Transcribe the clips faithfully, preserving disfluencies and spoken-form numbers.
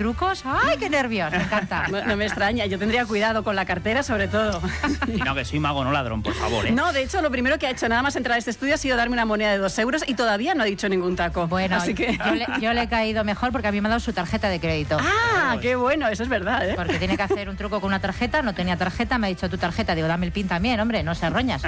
trucos. ¡Ay, qué nervios! Me encanta. No, no me extraña, yo tendría cuidado con la cartera sobre todo. Y no, que soy mago, no ladrón, por favor, ¿eh? No, de hecho, lo primero que ha hecho nada más entrar a este estudio ha sido darme una moneda de dos euros y todavía no ha dicho ningún taco. Bueno, así que... yo, le, yo le he caído mejor porque a mí me ha dado su tarjeta de crédito. ¡Ah, qué bueno! Eso es verdad, ¿eh? Porque tiene que hacer un truco con una tarjeta, no tenía tarjeta, me ha dicho tu tarjeta. Digo, dame el pin también, hombre, no se roñas.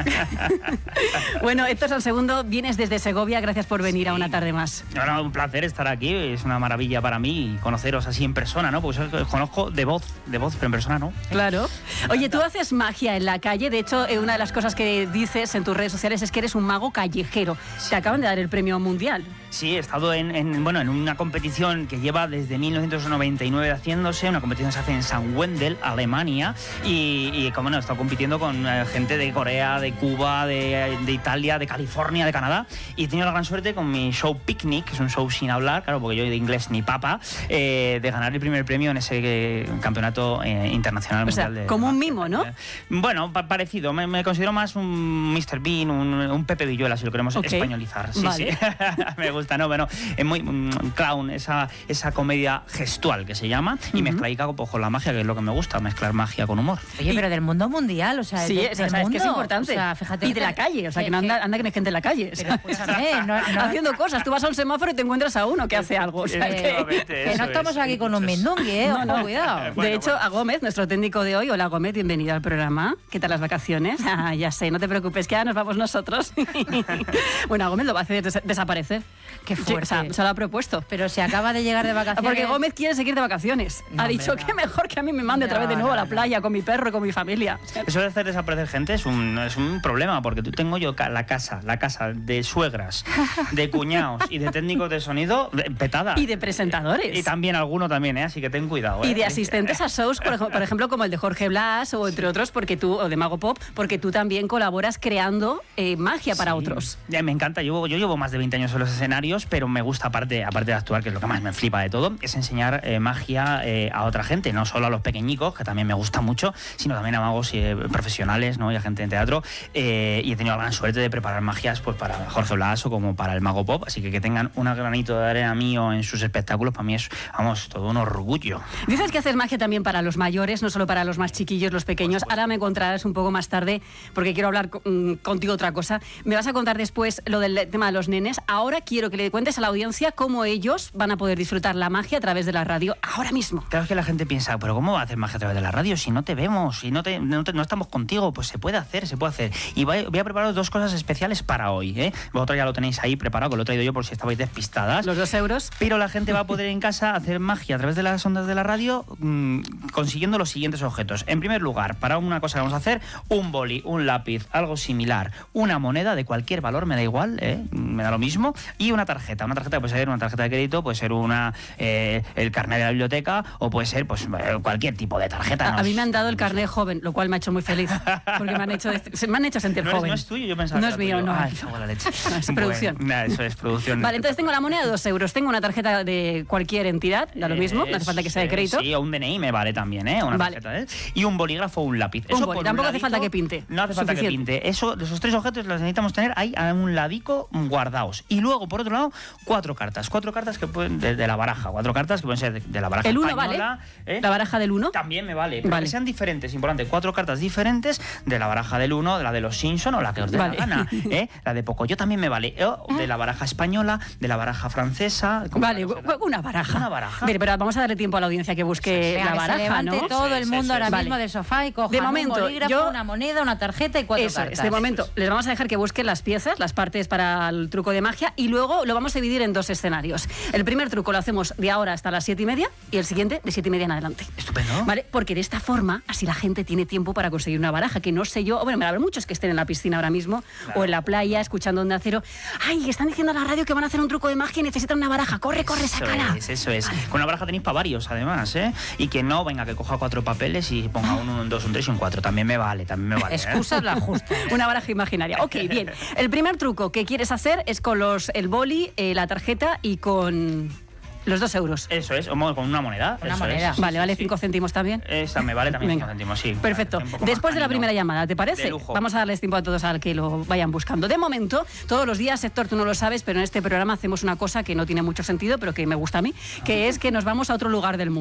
Bueno, Héctor Sansegundo, vienes desde Segovia, gracias por venir sí. a una tarde más. Bueno, un placer estar aquí, es una maravilla para mí conoceros así en persona, ¿no? Porque os conozco de voz, de voz, pero en persona no. Claro. Oye, tú haces magia en la calle, de hecho, una de las cosas que dices en tus redes sociales es que eres un mago callejero. Sí. Te acaban de dar el premio mundial. Sí, he estado en, en, bueno, en una competición que lleva desde mil novecientos noventa y nueve haciéndose, una competición que se hace en San Wendel, Alemania, y, y como no, he estado compitiendo con eh, gente de Corea, de Cuba, de, de Italia, de California, de Canadá, y he tenido la gran suerte con mi show Picnic, que es un show sin hablar, claro, porque yo de inglés ni papa, eh, de ganar el primer premio en ese eh, campeonato eh, internacional o sea, mundial. De, como de un mimo, ¿no? Bueno, pa parecido, me, me considero más un mister Bean, un, un Pepe Villuela, si lo queremos okay. españolizar. Sí, vale. sí. Me gusta, ¿no? Bueno, es muy un clown, esa, esa comedia gestual que se llama, y uh-huh. mezclaica pues, con la magia, que es lo que me gusta, mezclar magia con humor. Oye, y, pero del mundo mundial, o sea, sí, de, o sea, del es mundo, que es importante. O sea, fíjate, y de la calle, o sea, que, que no anda, anda que no hay gente en la calle. Pero escúchame, no, no, haciendo cosas. Tú vas a un semáforo y te encuentras a uno que hace algo. O sea, que, que, que no estamos aquí con un mindungui, ¿eh? No, no. Ojo, cuidado. De bueno, hecho, bueno. a Gómez, nuestro técnico de hoy. Hola, Gómez, bienvenido al programa. ¿Qué tal las vacaciones? Ah, ya sé, no te preocupes, que ahora nos vamos nosotros. Bueno, a Gómez lo va a hacer des desaparecer. Qué fuerte. O sea, se lo ha propuesto. Pero se acaba de llegar de vacaciones. Porque Gómez quiere seguir de vacaciones. No, ha dicho que mejor que a mí me mande no, otra vez de nuevo no, a la playa no. con mi perro y con mi familia. Eso de hacer desaparecer gente es un, es un problema, porque tú tengo yo la casa, la casa de suegras, de cuñados y de técnicos de sonido petada. Y de presentadores. Y también alguno también, ¿eh? Así que ten cuidado. ¿eh? Y de asistentes a shows, por ejemplo, por ejemplo, como el de Jorge Blas o entre otros, porque tú, o de Mago Pop, porque tú también colaboras creando eh, magia para sí. otros. Ya, me encanta, yo, yo llevo más de veinte años en los escenarios, pero me gusta, aparte, aparte de actuar, que es lo que más me flipa de todo, es enseñar eh, magia eh, a otra gente, no solo a los pequeñicos, que también me gusta mucho, sino también a magos eh, profesionales, ¿no? Y a gente en teatro. Eh, y he tenido la gran suerte de preparar magias pues para Jorge Blas o como para el Mago Pop, así que que tengan un granito de arena mío en sus espectáculos, para mí es, vamos, todo un orgullo. Dices que haces magia también para los mayores, no solo para los más chiquillos, los pequeños. Ahora me encontrarás un poco más tarde, porque quiero hablar con, contigo otra cosa. Me vas a contar después lo del tema de los nenes. Ahora quiero que le cuentes a la audiencia cómo ellos van a poder disfrutar la magia a través de la radio ahora mismo. Claro, que la gente piensa, pero ¿cómo va a hacer magia a través de la radio si no te vemos, si no, te, no, te, no estamos contigo? Pues se puede hacer, se puede hacer. Y voy, voy a prepararos dos cosas especiales para hoy, ¿eh? Vosotros ya lo tenéis ahí preparado, que lo he traído yo por si estabais despistadas. Los dos euros. Pero la gente va a poder en casa hacer magia a través de las ondas de la radio mmm, consiguiendo los siguientes objetos. En primer lugar, para una cosa que vamos a hacer, un boli, un lápiz, algo similar, una moneda de cualquier valor, me da igual, ¿eh? Me da lo mismo, y una tarjeta. Una tarjeta puede ser una tarjeta de crédito, puede ser una eh, el carnet de la biblioteca o puede ser pues cualquier tipo de tarjeta. A, a mí me han dado el carnet joven, lo cual me ha hecho muy feliz, porque me han hecho, me han hecho sentir no joven. Es, no es tuyo, yo pensaba no que es mío, tuyo. no. Ay, la leche. No, es producción. Bueno, eso es producción. Vale, entonces tengo la moneda de dos euros, tengo una tarjeta de cualquier entidad, da lo mismo, no hace falta que sea de crédito. Sí, o un D N I me vale también, ¿eh? Una vale. tarjeta, ¿eh? Y un bolígrafo o un lápiz. Un eso boli, por tampoco un hace ladito, falta que pinte. No hace falta Suficiente. que pinte. Eso, esos tres objetos los necesitamos tener ahí a un ladico guardados. Y luego, por otro lado, cuatro cartas. Cuatro cartas que pueden, de, de la baraja. Cuatro cartas que pueden ser de, de la baraja ¿El uno española, vale? ¿eh? ¿La baraja del uno? También me vale. Pero vale. que sean diferentes, importante. Cuatro cartas diferentes de la baraja del uno, de la de los Simpson o la que os dé vale. la gana. ¿eh? La de Pocoyo también me vale. O de la baraja española, de la baraja francesa. Vale, una baraja. Una baraja. Mire, pero vamos a darle tiempo a la audiencia que busque sí, la que baraja, se levante ¿no? todo el mundo sí, sí, ahora sí. mismo vale. del sofá y cojan de momento, un bolígrafo, yo... una moneda, una tarjeta y cuatro Eso cartas. es, de momento, les vamos a dejar que busquen las piezas, las partes para el truco de magia y luego lo vamos a dividir en dos escenarios. El primer truco lo hacemos de ahora hasta las siete y media y el siguiente de siete y media en adelante. Estupendo. ¿Vale? Porque de esta forma, así la gente tiene tiempo para conseguir una baraja, que no sé yo, bueno, me habrá muchos que estén en la piscina ahora mismo claro. o en la playa escuchando Onda Cero. Ay, están diciendo a la radio que van a hacer un truco de magia y necesitan una baraja. Corre, corre, eso sácala. Es, eso es. Con una baraja tenéis para varios, además, ¿eh? Y que no, venga, que coja cuatro papeles y ponga un uno, un dos, un tres y un cuatro. También me vale, también me vale. ¿eh? Excusas la justa. Una baraja imaginaria. Ok, bien. El primer truco que quieres hacer es con los el boli, eh, la tarjeta y con los dos euros. Eso es, o con una moneda. Una eso moneda. Es. Vale, vale, sí, cinco sí. céntimos también. Esta me vale también Venga. cinco céntimos, sí. Perfecto. Vale, Después de la primera llamada, ¿te parece? De lujo. Vamos a darles tiempo a todos a que lo vayan buscando. De momento, todos los días, Héctor, tú no lo sabes, pero en este programa hacemos una cosa que no tiene mucho sentido, pero que me gusta a mí, que es que nos vamos a otro lugar del mundo.